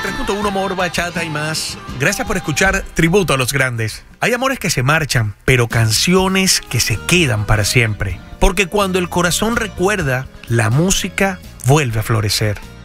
93.1 Amor, Bachata y más. Gracias por escuchar Tributo a los Grandes. Hay amores que se marchan, pero canciones que se quedan para siempre. Porque cuando el corazón recuerda, la música vuelve a florecer.